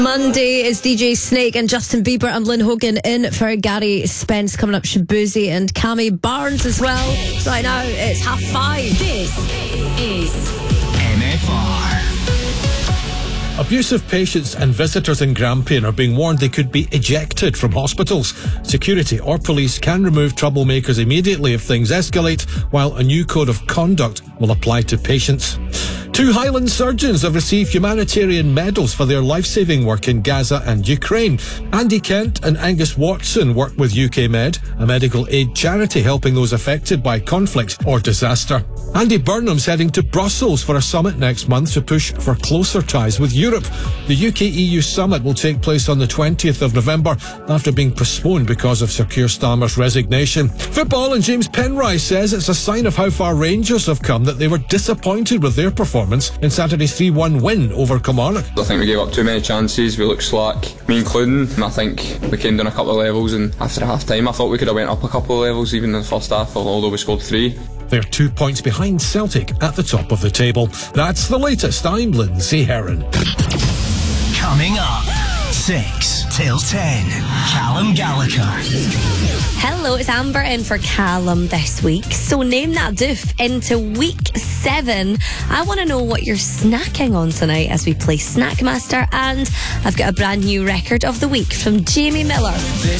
Monday is DJ Snake and Justin Bieber and Lynn Hogan in for Gary Spence. Coming up, Shabuzi and Cammy Barnes as well. Right now, it's 5:30. This is MFR. Abusive patients and visitors in Grampian are being warned they could be ejected from hospitals. Security or police can remove troublemakers immediately if things escalate, while a new code of conduct will apply to patients. 2 Highland surgeons have received humanitarian medals for their life-saving work in Gaza and Ukraine. Andy Kent and Angus Watson work with UK Med, a medical aid charity helping those affected by conflict or disaster. Andy Burnham's heading to Brussels for a summit next month to push for closer ties with Europe. The UK-EU summit will take place on the 20th of November after being postponed because of Sir Keir Starmer's resignation. Football, and James Penrice says it's a sign of how far Rangers have come that they were disappointed with their performance in Saturday's 3-1 win over Kilmarnock. I think we gave up too many chances, we looked slack, me including, and I think we came down a couple of levels, and after half time I thought we could have went up a couple of levels even in the first half, although we scored 3. They're 2 points behind Celtic at the top of the table. That's the latest. I'm Lindsay Heron. Coming up, 6 till 10, Callum Gallagher. Hello, it's Amber in for Callum this week. So name that doof into week 7. I want to know what you're snacking on tonight as we play Snackmaster, and I've got a brand new record of the week from Jamie Miller.